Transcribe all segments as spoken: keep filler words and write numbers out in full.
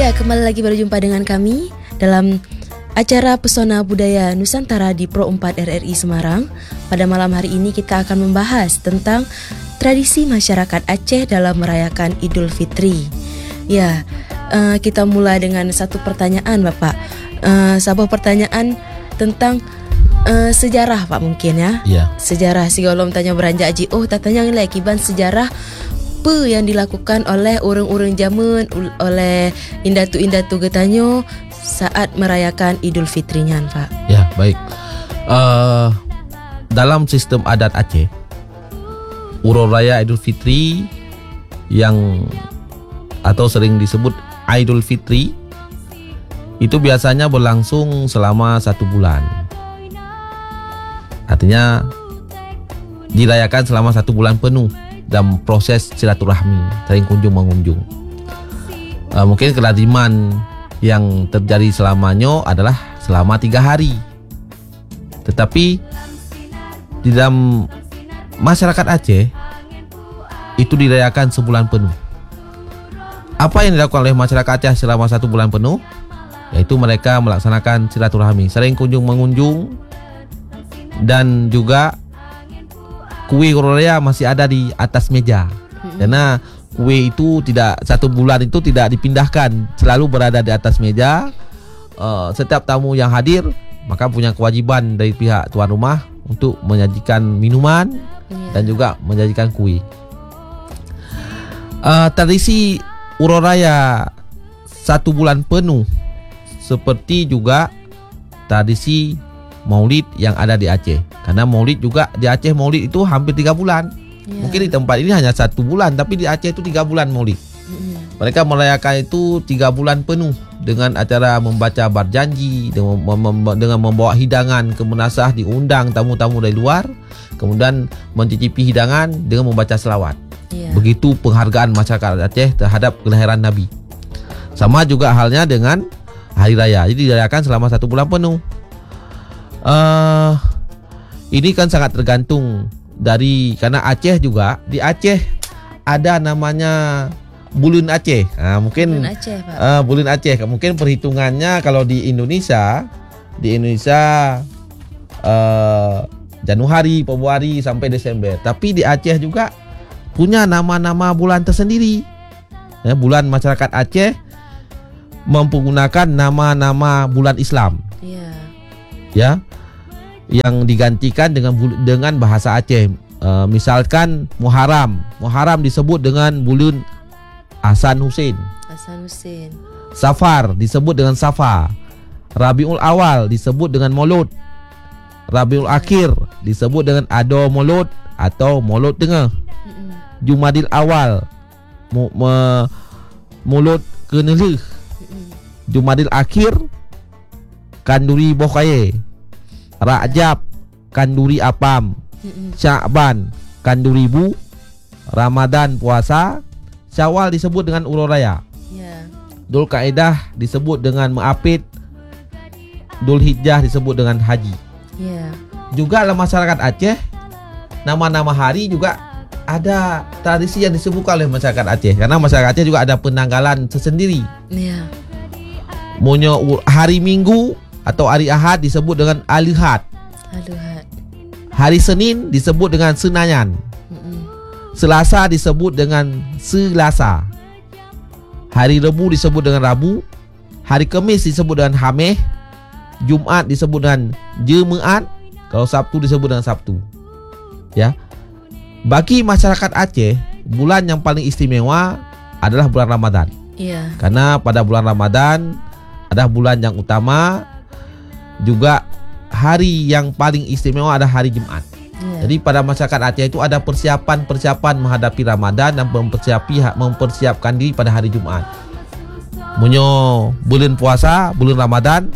Ya, kembali lagi berjumpa dengan kami dalam acara Pesona Budaya Nusantara di Pro empat R R I Semarang. Pada malam hari ini kita akan membahas tentang tradisi masyarakat Aceh dalam merayakan Idul Fitri. Ya, uh, kita mulai dengan satu pertanyaan, Bapak. Uh, sebuah pertanyaan tentang uh, sejarah, Pak, mungkin ya. Ya. Sejarah. Si golom tanya beranjak ji. Oh, tatanya nilai kiban sejarah apa yang dilakukan oleh orang-orang zaman, oleh indatu-indatu getanyo saat merayakan Idul Fitrinya, Pak. Ya, baik. Uh, dalam sistem adat Aceh, Urus Raya Idul Fitri yang atau sering disebut Idul Fitri itu biasanya berlangsung selama satu bulan. Artinya dirayakan selama satu bulan penuh dalam proses silaturahmi, saling kunjung mengunjung. Uh, mungkin kelaziman yang terjadi selamanya adalah selama tiga hari. Tetapi di dalam masyarakat Aceh itu dirayakan sebulan penuh. Apa yang dilakukan oleh masyarakat Aceh selama satu bulan penuh? Yaitu mereka melaksanakan silaturahmi, saling kunjung mengunjung, dan juga kue Uraya masih ada di atas meja. Hmm. Karena kue itu tidak, satu bulan itu tidak dipindahkan, selalu berada di atas meja. Uh, setiap tamu yang hadir maka punya kewajiban dari pihak tuan rumah untuk menyajikan minuman, yeah, dan juga menyajikan kue. Uh, tradisi Uraya satu bulan penuh seperti juga tradisi Maulid yang ada di Aceh. Karena Maulid juga di Aceh, Maulid itu hampir tiga bulan. Yeah. Mungkin di tempat ini hanya satu bulan, tapi di Aceh itu tiga bulan Maulid. Mm-hmm. Mereka merayakan itu tiga bulan penuh dengan acara membaca berjanji, dengan, mem- dengan membawa hidangan ke Menasah, diundang tamu-tamu dari luar, kemudian mencicipi hidangan dengan membaca selawat. Yeah. Begitu penghargaan masyarakat Aceh terhadap kelahiran Nabi. Sama juga halnya dengan Hari Raya. Jadi dirayakan selama satu bulan penuh. Uh, ini kan sangat tergantung dari, karena Aceh juga, di Aceh ada namanya Bulan Aceh. Nah, mungkin Bulan Aceh, Pak. Uh, Bulan Aceh. Mungkin perhitungannya kalau di Indonesia, di Indonesia uh, Januari, Februari sampai Desember. Tapi di Aceh juga punya nama-nama bulan tersendiri. Ya, bulan masyarakat Aceh menggunakan nama-nama bulan Islam. Yeah. Ya, yang digantikan dengan dengan bahasa Aceh. E, misalkan Muharram, Muharram disebut dengan bulan Hasan Hussein. Hasan Hussein. Safar disebut dengan Safa. Rabiul Awal disebut dengan Maulud. Rabiul Akhir disebut dengan Ado Maulud atau Maulud Tengah. Mm-mm. Jumadil Awal, mu, me, Maulud Kenelih. Jumadil Akhir, Kanduri Bokaye. Rajab, Kanduri Apam. Mm-mm. Sya'ban, Kanduri Bu. Ramadan, puasa. Syawal disebut dengan Urus Raya. Yeah. Dzul Qaedah disebut dengan Meapit. Dzul Hijjah disebut dengan Haji. Yeah. Juga dalam masyarakat Aceh, nama-nama hari juga ada tradisi yang disebutkan oleh masyarakat Aceh. Karena masyarakat Aceh juga ada penanggalan tersendiri. Yeah. Punya hari Minggu atau hari Ahad disebut dengan Al-Ahad. Al-Ahad. Hari Senin disebut dengan Senayan. Mm-mm. Selasa disebut dengan Selasa. Hari Rebu disebut dengan Rabu. Hari Khamis disebut dengan Hameh. Jumaat disebut dengan Jumaat. Kalau Sabtu disebut dengan Sabtu. Ya. Bagi masyarakat Aceh, bulan yang paling istimewa adalah bulan Ramadan. Iya. Karena pada bulan Ramadan ada bulan yang utama, juga hari yang paling istimewa ada hari Jumat. Yeah. Jadi pada masyarakat Aceh itu ada persiapan-persiapan menghadapi Ramadan dan mempersiapi, mempersiapkan diri pada hari Jumat. Munyo bulan puasa, bulan Ramadan,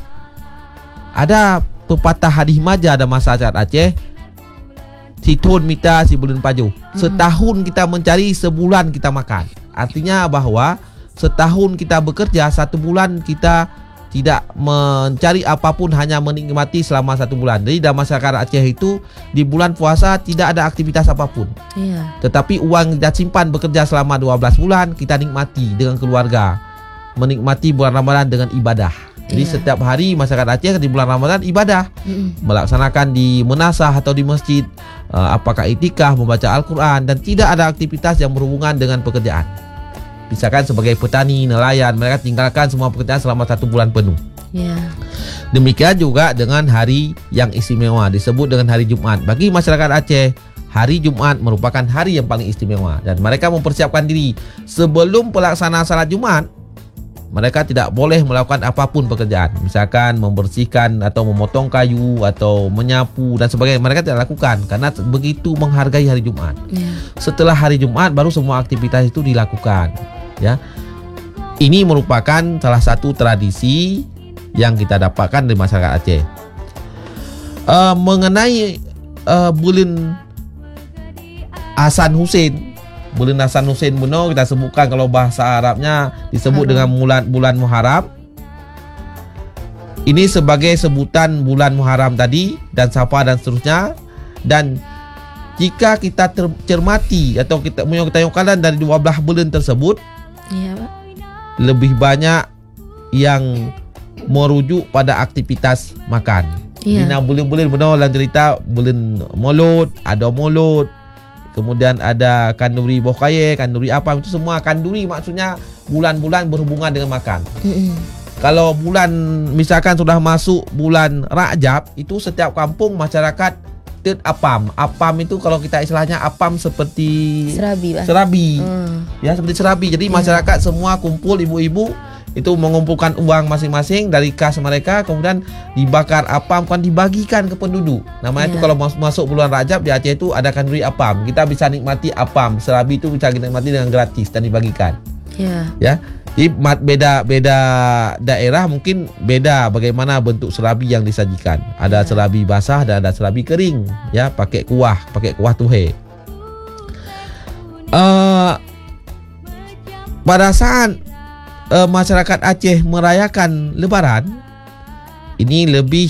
ada pepatah hadis maja ada masyarakat Aceh. Situn mita si bulan paju. Mm-hmm. Setahun kita mencari, sebulan kita makan. Artinya bahwa setahun kita bekerja, satu bulan kita tidak mencari apapun, hanya menikmati selama satu bulan. Jadi dalam masyarakat Aceh itu di bulan puasa tidak ada aktivitas apapun. Iya. Tetapi uang kita simpan bekerja selama dua belas bulan, kita nikmati dengan keluarga. menikmati bulan Ramadan dengan ibadah. Jadi yeah. setiap hari masyarakat Aceh di bulan Ramadan ibadah, mm-hmm. melaksanakan di menasah atau di masjid, uh, apakah itikaf, membaca Al-Quran, dan tidak ada aktivitas yang berhubungan dengan pekerjaan. Misalkan sebagai petani, nelayan, mereka tinggalkan semua pekerjaan selama satu bulan penuh. Yeah. Demikian juga dengan hari yang istimewa, disebut dengan hari Jumat. Bagi masyarakat Aceh, hari Jumat merupakan hari yang paling istimewa, dan mereka mempersiapkan diri sebelum pelaksanaan salat Jumat. Mereka tidak boleh melakukan apapun pekerjaan, misalkan membersihkan atau memotong kayu atau menyapu dan sebagainya. Mereka tidak lakukan karena begitu menghargai hari Jumat. Yeah. Setelah hari Jumat baru semua aktivitas itu dilakukan. Ya, ini merupakan salah satu tradisi yang kita dapatkan dari masyarakat Aceh. Uh, mengenai uh, bulan Hasan Hussein. Bulan Hasan Hussein Buno kita sebutkan, kalau bahasa Arabnya disebut Haram. Dengan bulan bulan Muharram. Ini sebagai sebutan bulan Muharram tadi, dan Safar dan seterusnya. Dan jika kita cermati atau kita menyongsongkan dari dua belas bulan tersebut, ya, Pak, lebih banyak yang merujuk pada aktivitas makan. Ya. Di bulan-bulan Buno dalam cerita bulan Maulud, ada Maulud. Kemudian ada kanduri bokaye, kanduri apa, itu semua kanduri maksudnya bulan-bulan berhubungan dengan makan. Mm-hmm. Kalau bulan misalkan sudah masuk bulan Rajab, itu setiap kampung masyarakat tet apam. Apam itu kalau kita istilahnya apam seperti serabi, Pak. Serabi. Mm. Ya, seperti serabi. Jadi yeah. masyarakat semua kumpul, ibu-ibu itu mengumpulkan uang masing-masing dari kas mereka, kemudian dibakar apam, kan dibagikan ke penduduk. Namanya itu yeah. kalau masuk bulan Rajab di Aceh itu ada kanduri apam. Kita bisa nikmati apam, serabi itu bisa kita nikmati dengan gratis dan dibagikan. Yeah. Ya. Jadi beda beda daerah mungkin beda bagaimana bentuk serabi yang disajikan. Ada yeah. serabi basah dan ada serabi kering, ya, pakai kuah, pakai kuah tuhe. Uh, pada saat Uh, masyarakat Aceh merayakan Lebaran, ini lebih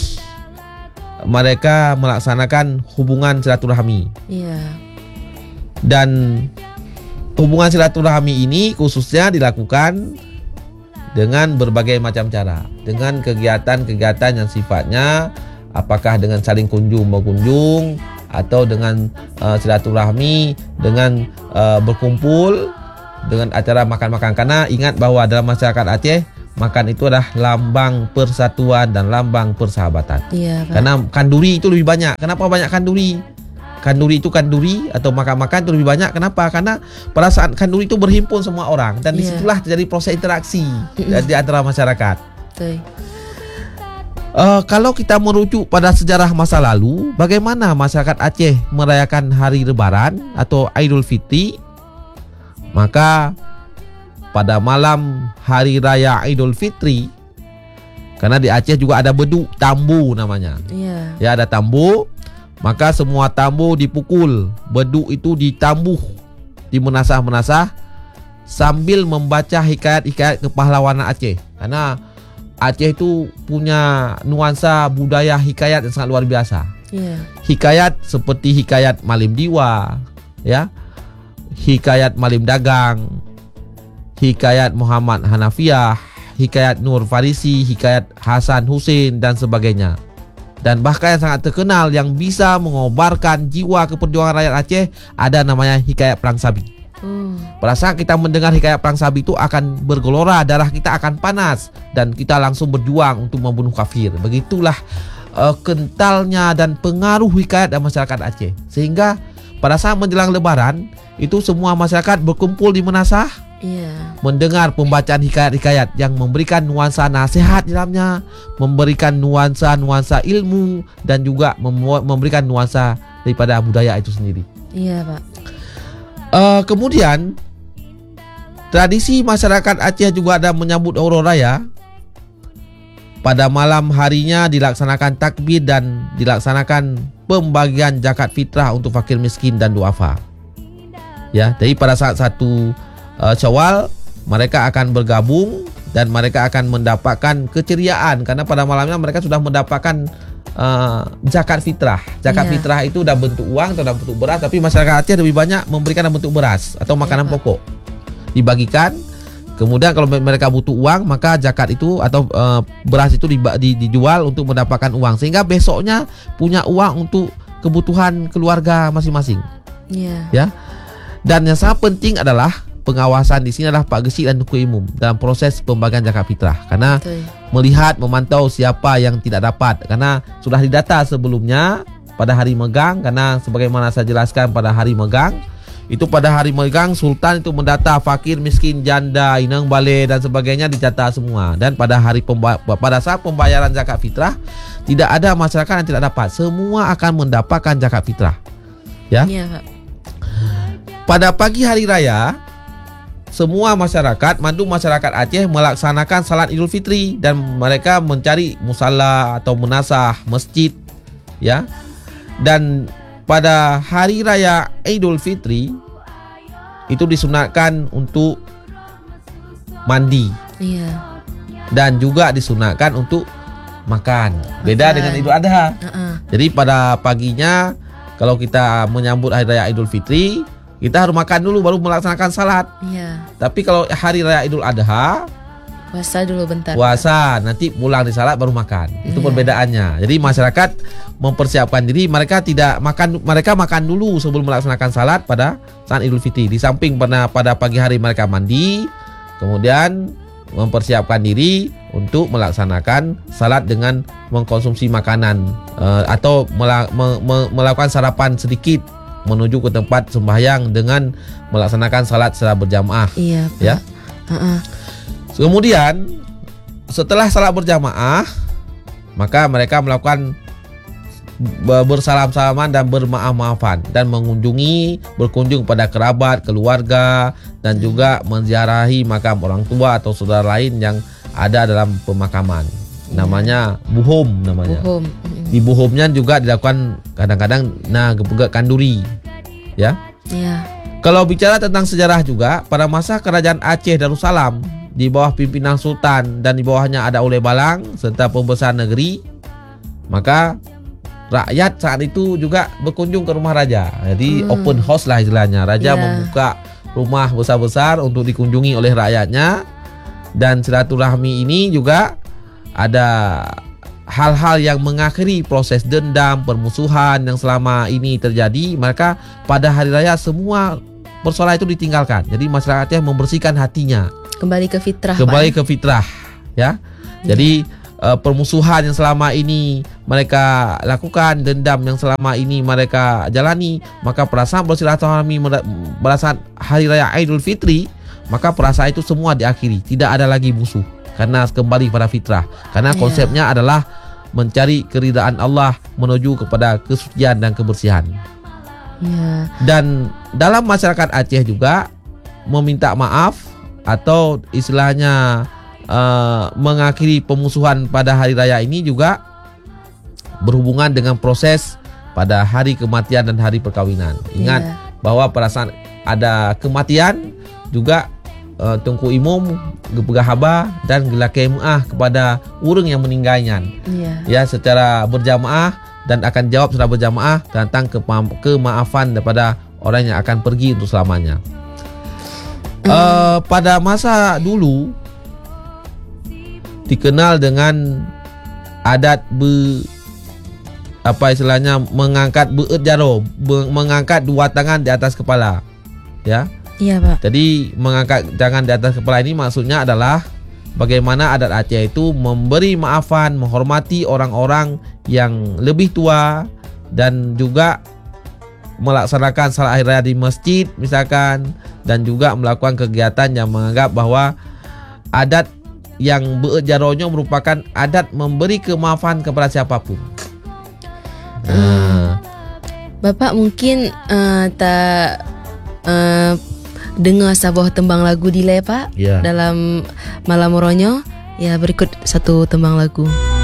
mereka melaksanakan hubungan silaturahmi. Yeah. Dan hubungan silaturahmi ini khususnya dilakukan dengan berbagai macam cara, dengan kegiatan-kegiatan yang sifatnya apakah dengan saling kunjung mengunjung atau dengan uh, silaturahmi dengan uh, berkumpul, dengan acara makan-makan. Karena ingat bahwa dalam masyarakat Aceh, makan itu adalah lambang persatuan dan lambang persahabatan. Iya, Pak. Karena kanduri itu lebih banyak. Kenapa banyak kanduri? Kanduri itu kanduri atau makan-makan itu lebih banyak. Kenapa? Karena pada saat kanduri itu berhimpun semua orang, dan iya. disitulah terjadi proses interaksi di antara masyarakat. Betul. Uh, kalau kita merujuk pada sejarah masa lalu, bagaimana masyarakat Aceh merayakan hari Lebaran atau Idul Fitri? Maka pada malam hari raya Idul Fitri, karena di Aceh juga ada beduk tambu namanya, yeah. ya ada tambu, maka semua tambu dipukul, beduk itu ditambuh, dimenasah-menasah sambil membaca hikayat-hikayat kepahlawanan Aceh. Karena Aceh itu punya nuansa budaya hikayat yang sangat luar biasa. Yeah. Hikayat seperti hikayat Malim Diwa, ya. Hikayat Malim Dagang, hikayat Muhammad Hanafiah, hikayat Nur Farisi, hikayat Hasan Hussein dan sebagainya. Dan bahkan yang sangat terkenal yang bisa mengobarkan jiwa keperjuangan rakyat Aceh ada namanya hikayat Perang Sabi. Hmm. Pada saat kita mendengar hikayat Perang Sabi itu akan bergelora, darah kita akan panas dan kita langsung berjuang untuk membunuh kafir. Begitulah uh, kentalnya dan pengaruh hikayat dalam masyarakat Aceh. Sehingga pada saat menjelang Lebaran itu semua masyarakat berkumpul di menasah, yeah. mendengar pembacaan hikayat-hikayat yang memberikan nuansa nasihat di dalamnya, memberikan nuansa-nuansa ilmu, dan juga mem- memberikan nuansa daripada budaya itu sendiri. Iya, Pak. Uh, kemudian tradisi masyarakat Aceh juga ada menyambut Hari Raya. Pada malam harinya dilaksanakan takbir dan dilaksanakan pembagian zakat fitrah untuk fakir miskin dan duafa. Ya, jadi pada saat satu uh, Syawal mereka akan bergabung dan mereka akan mendapatkan keceriaan karena pada malamnya mereka sudah mendapatkan uh, zakat fitrah. Zakat yeah. fitrah itu sudah bentuk uang atau dalam bentuk beras, tapi masyarakat Aceh lebih banyak memberikan dalam bentuk beras atau makanan yeah, pokok. Dibagikan Kemudian kalau mereka butuh uang, maka zakat itu atau uh, beras itu di, di, dijual untuk mendapatkan uang, sehingga besoknya punya uang untuk kebutuhan keluarga masing-masing. Yeah. Ya. Dan yang sangat penting adalah pengawasan di sini adalah Pak Gesik dan Tunku Imum dalam proses pembagian zakat fitrah, karena Betul. melihat memantau siapa yang tidak dapat, karena sudah didata sebelumnya pada hari megang, karena sebagaimana saya jelaskan pada hari megang itu pada hari megang sultan itu mendata fakir, miskin, janda, inang bale dan sebagainya, dicata semua. Dan pada hari pemba- pada saat pembayaran zakat fitrah tidak ada masyarakat yang tidak dapat, semua akan mendapatkan zakat fitrah. Ya. Ya, Pak. Pada pagi hari raya semua masyarakat, mandu masyarakat Aceh melaksanakan salat Idul Fitri dan mereka mencari musalla atau munasah masjid, ya. Dan pada hari raya Idul Fitri itu disunatkan untuk mandi. Iya. Dan juga disunatkan untuk makan. Beda Makan. dengan Idul Adha. Uh-uh. Jadi pada paginya kalau kita menyambut hari raya Idul Fitri, kita harus makan dulu baru melaksanakan salat. Iya. Tapi kalau hari raya Idul Adha, Puasa dulu bentar. puasa, nanti pulang di salat baru makan. Itu Iya. perbedaannya. Jadi masyarakat mempersiapkan diri, mereka tidak makan, mereka makan dulu sebelum melaksanakan salat pada saat Idul Fitri. Di samping pada pada pagi hari mereka mandi, kemudian mempersiapkan diri untuk melaksanakan salat dengan mengkonsumsi makanan uh, atau mela- me- me- melakukan sarapan sedikit menuju ke tempat sembahyang dengan melaksanakan salat secara berjamaah. Iya, Pak. Ya. Uh-uh. Kemudian setelah salat berjamaah, maka mereka melakukan bersalam-salaman dan bermaaf-maafan dan mengunjungi berkunjung pada kerabat, keluarga dan juga menziarahi makam orang tua atau saudara lain yang ada dalam pemakaman. Namanya buhum namanya. Buhum. Di buhumnya juga dilakukan kadang-kadang nah gebegak kanduri. Ya. Iya. Kalau bicara tentang sejarah juga, pada masa kerajaan Aceh Darussalam di bawah pimpinan sultan dan di bawahnya ada Ulay Balang serta pembesar negeri, maka rakyat saat itu juga berkunjung ke rumah raja. Jadi Hmm. open house lah istilahnya. Raja Yeah. membuka rumah besar-besar untuk dikunjungi oleh rakyatnya. Dan silaturahmi ini juga ada hal-hal yang mengakhiri proses dendam, permusuhan yang selama ini terjadi. Maka pada hari raya semua persoalan itu ditinggalkan. Jadi masyarakatnya membersihkan hatinya, Kembali ke fitrah. kembali Pak. ke fitrah, ya. Jadi uh, permusuhan yang selama ini mereka lakukan, dendam yang selama ini mereka jalani, maka perasaan bersilaturahmi perasaan hari raya Idul Fitri, maka perasaan itu semua diakhiri, tidak ada lagi musuh karena kembali pada fitrah. Karena Ya. konsepnya adalah mencari keridaan Allah menuju kepada kesucian dan kebersihan. Ya. Dan dalam masyarakat Aceh juga meminta maaf atau istilahnya uh, mengakhiri pemusuhan pada hari raya ini juga berhubungan dengan proses pada hari kematian dan hari perkawinan. Ingat Ya. bahwa pada saat ada kematian juga uh, Tunku Imum gepegahaba dan gelake muah kepada urang yang meninggalnya. Iya. Ya, secara berjamaah dan akan jawab secara berjamaah tentang kema- kemaafan daripada orang yang akan pergi untuk selamanya. Mm. Uh, pada masa dulu dikenal dengan adat be apa istilahnya mengangkat beut jaro, be, mengangkat dua tangan di atas kepala. Ya. Iya, Pak. Jadi mengangkat tangan di atas kepala ini maksudnya adalah bagaimana adat Aceh itu memberi maafan, menghormati orang-orang yang lebih tua dan juga melaksanakan salat hari raya di masjid misalkan, dan juga melakukan kegiatan yang menganggap bahwa adat yang bejaronya merupakan adat memberi kemaafan kepada siapapun. Nah, Bapak mungkin uh, tak uh, dengar sebuah tembang lagu di Pak Ya. dalam Malam Moronyo. Ya, berikut satu tembang lagu.